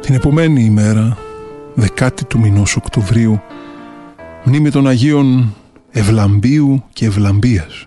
Την επομένη ημέρα, 10η του μηνός Οκτωβρίου, μνήμη των Αγίων Ευλαμπίου και Ευλαμπίας.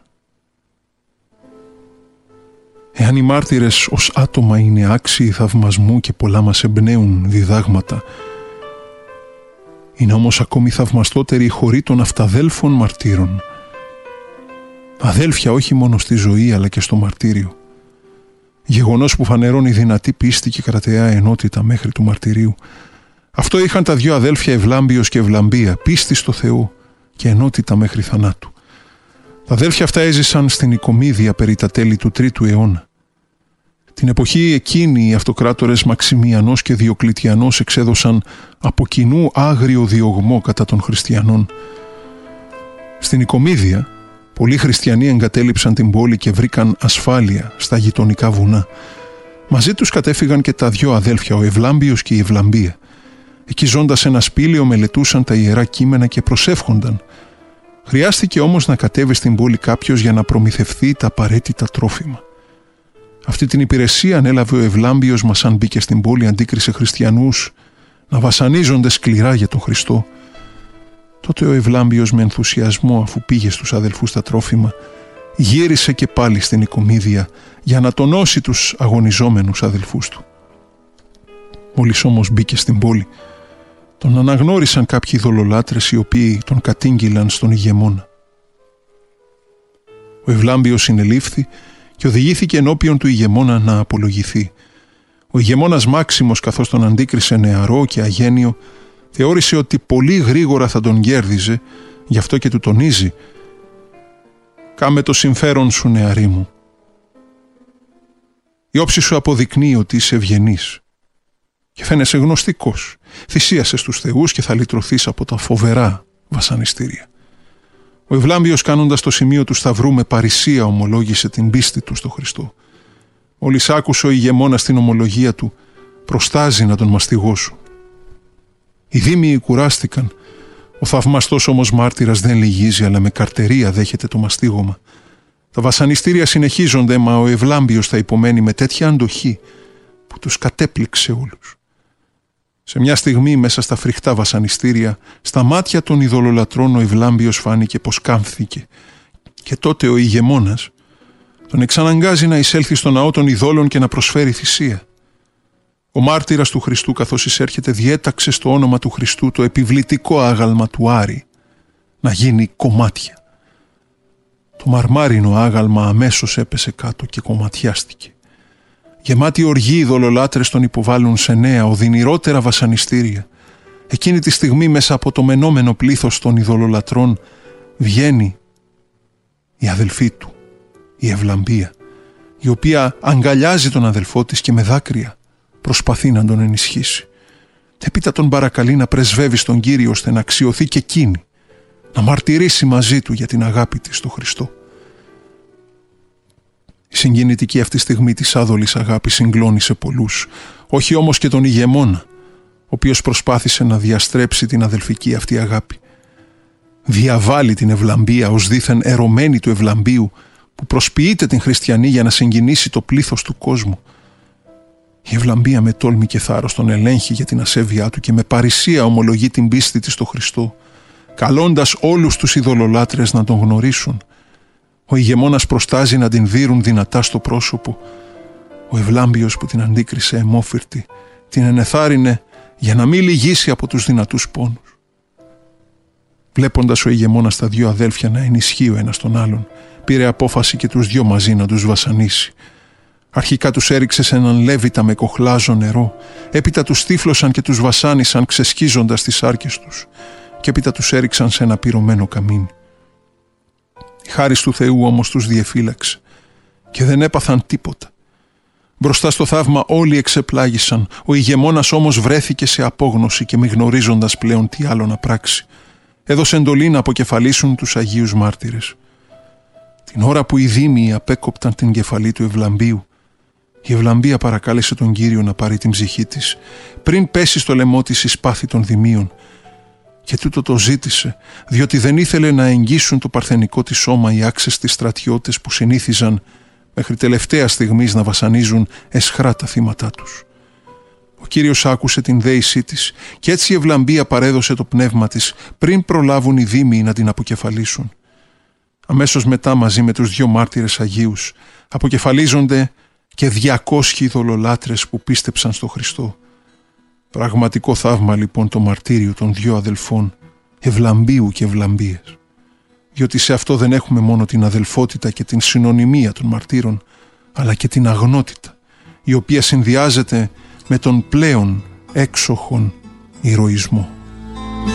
Εάν οι μάρτυρες ως άτομα είναι άξιοι θαυμασμού και πολλά μας εμπνέουν διδάγματα, είναι όμως ακόμη θαυμαστότερη η χωρή των αυταδέλφων μαρτύρων. Αδέλφια όχι μόνο στη ζωή αλλά και στο μαρτύριο. Γεγονός που φανερώνει δυνατή πίστη και κρατεά ενότητα μέχρι του μαρτυρίου. Αυτό είχαν τα δυο αδέλφια Ευλάμπιος και Ευλαμπία, πίστη στο Θεό και ενότητα μέχρι θανάτου. Τα αδέλφια αυτά έζησαν στην Οικομίδια περί τα τέλη του 3ου αιώνα. Την εποχή εκείνη οι αυτοκράτορες Μαξιμιανός και Διοκλητιανός εξέδωσαν από κοινού άγριο διωγμό κατά των χριστιανών. Στην Οικομίδια πολλοί χριστιανοί εγκατέλειψαν την πόλη και βρήκαν ασφάλεια στα γειτονικά βουνά. Μαζί τους κατέφυγαν και τα δυο αδέλφια, ο Ευλάμπιος και η Ευλαμπία. Εκεί ζώντας ένα σπήλαιο μελετούσαν τα ιερά κείμενα και προσεύχονταν. Χρειάστηκε όμως να κατέβει στην πόλη κάποιος για να προμηθευθεί τα απαραίτητα τρόφιμα. Αυτή την υπηρεσία ανέλαβε ο Ευλάμπιος, μας αν μπήκε στην πόλη αντίκρισε χριστιανούς να βασανίζονται σκληρά για τον Χριστό. Τότε ο Ευλάμπιος με ενθουσιασμό, αφού πήγε στους αδελφούς τα τρόφιμα, γύρισε και πάλι στην Οικομίδια για να τονώσει τους αγωνιζόμενους αδελφούς του. Μόλις όμως μπήκε στην πόλη, τον αναγνώρισαν κάποιοι ειδωλολάτρες οι οποίοι τον κατήγγυλαν στον ηγεμόνα. Ο Ευλάμπιος συνελήφθη και οδηγήθηκε ενώπιον του ηγεμόνα να απολογηθεί. Ο ηγεμόνας Μάξιμος, καθώς τον αντίκρισε νεαρό και αγένιο, θεώρησε ότι πολύ γρήγορα θα τον κέρδιζε, γι' αυτό και του τονίζει «Κάμε το συμφέρον σου, νεαρή μου. Η όψη σου αποδεικνύει ότι είσαι ευγενής και φαίνεσαι γνωστικός. Θυσίασες τους θεούς και θα λυτρωθείς από τα φοβερά βασανιστήρια». Ο Ευλάμπιος, κάνοντας το σημείο του σταυρού, με παρησία ομολόγησε την πίστη του στο Χριστό. Μόλις άκουσε ο ηγεμόνας την ομολογία του, προστάζει να τον μαστιγώσουν. Οι δήμιοι κουράστηκαν. Ο θαυμαστός όμως μάρτυρας δεν λυγίζει, αλλά με καρτερία δέχεται το μαστίγωμα. Τα βασανιστήρια συνεχίζονται, μα ο Ευλάμπιος θα υπομένει με τέτοια αντοχή που τους κατέπληξε όλους. Σε μια στιγμή, μέσα στα φρικτά βασανιστήρια, στα μάτια των ειδωλολατρών ο Ευλάμπιος φάνηκε πως κάμφθηκε. Και τότε ο ηγεμόνας τον εξαναγκάζει να εισέλθει στο ναό των ειδόλων και να προσφέρει θυσία. Ο μάρτυρας του Χριστού, καθώς εισέρχεται, διέταξε στο όνομα του Χριστού το επιβλητικό άγαλμα του Άρη να γίνει κομμάτια. Το μαρμάρινο άγαλμα αμέσως έπεσε κάτω και κομματιάστηκε. Γεμάτοι οργοί οι ειδωλολάτρες τον υποβάλλουν σε νέα, οδυνηρότερα βασανιστήρια. Εκείνη τη στιγμή, μέσα από το μενόμενο πλήθος των ειδωλολατρών, βγαίνει η αδελφή του, η Ευλαμπία, η οποία αγκαλιάζει τον αδελφό της και με δάκρυα προσπαθεί να τον ενισχύσει. Έπειτα τον παρακαλεί να πρεσβεύει στον Κύριο ώστε να αξιωθεί και εκείνη, να μαρτυρήσει μαζί του για την αγάπη της στο Χριστό. Η συγκινητική αυτή στιγμή της άδολης αγάπης συγκλώνησε πολλούς, όχι όμως και τον ηγεμόνα, ο οποίος προσπάθησε να διαστρέψει την αδελφική αυτή αγάπη. Διαβάλλει την Ευλαμπία ως δήθεν ερωμένη του Ευλαμπίου, που προσποιείται την χριστιανή για να συγκινήσει το πλήθος του κόσμου. Η Ευλαμπία με τόλμη και θάρρος τον ελέγχει για την ασέβειά του και με παρησία ομολογεί την πίστη της στο Χριστό, καλώντας όλους τους ειδωλολάτρες να τον γνωρίσουν. Ο ηγεμόνας προστάζει να την δείρουν δυνατά στο πρόσωπο. Ο Ευλάμπιος, που την αντίκρισε αιμόφυρτη, την ενεθάρρυνε για να μην λυγίσει από τους δυνατούς πόνους. Βλέποντας ο ηγεμόνας τα δυο αδέλφια να ενισχύει ο ένας τον άλλον, πήρε απόφαση και τους δυο μαζί να τους βασανίσει. Αρχικά τους έριξε σε έναν λέβητα με κοχλάζο νερό, έπειτα τους τύφλωσαν και τους βασάνισαν ξεσκίζοντας τις άρκες τους, και έπειτα τους έριξαν σε ένα πυρωμένο καμίνι. Η χάρις του Θεού όμως τους διεφύλαξε και δεν έπαθαν τίποτα. Μπροστά στο θαύμα όλοι εξεπλάγησαν, ο ηγεμόνας όμως βρέθηκε σε απόγνωση και μη γνωρίζοντας πλέον τι άλλο να πράξει, έδωσε εντολή να αποκεφαλίσουν τους Αγίους Μάρτυρες. Την ώρα που οι δήμιοι απέκοπταν την κεφαλή του Ευλαμπίου, η Ευλαμπία παρακάλεσε τον Κύριο να πάρει την ψυχή της, πριν πέσει στο λαιμό της η σπάθη των δημίων, και τούτο το ζήτησε, διότι δεν ήθελε να εγγύσουν το παρθενικό της σώμα οι άξεστοι στρατιώτες που συνήθιζαν μέχρι τελευταία στιγμής να βασανίζουν αισχρά τα θύματά τους. Ο Κύριος άκουσε την δέησή της και έτσι η Ευλαμπία παρέδωσε το πνεύμα της πριν προλάβουν οι δήμοι να την αποκεφαλίσουν. Αμέσως μετά, μαζί με τους 2 μάρτυρες Αγίους, αποκεφαλίζονται και 200 ειδωλολάτρες που πίστεψαν στο Χριστό. Πραγματικό θαύμα λοιπόν το μαρτύριο των 2 αδελφών, Ευλαμπίου και Ευλαμπίας. Διότι σε αυτό δεν έχουμε μόνο την αδελφότητα και την συνωνυμία των μαρτύρων, αλλά και την αγνότητα, η οποία συνδυάζεται με τον πλέον έξοχον ηρωισμό.